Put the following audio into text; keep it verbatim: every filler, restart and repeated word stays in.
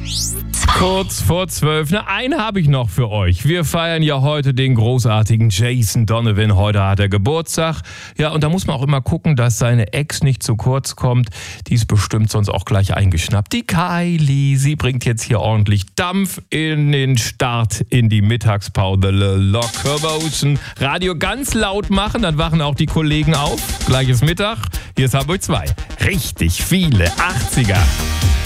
Kurz vor zwölf. Na, einen habe ich noch für euch. Wir feiern ja heute den großartigen Jason Donovan. Heute hat er Geburtstag. Ja, und da muss man auch immer gucken, dass seine Ex nicht zu kurz kommt. Die ist bestimmt sonst auch gleich eingeschnappt. Die Kylie, sie bringt jetzt hier ordentlich Dampf in den Start in die Mittagspause. Locomotion. Radio ganz laut machen, dann wachen auch die Kollegen auf. Gleiches Mittag. Hier ist Hamburg zwei. Richtig viele achtziger.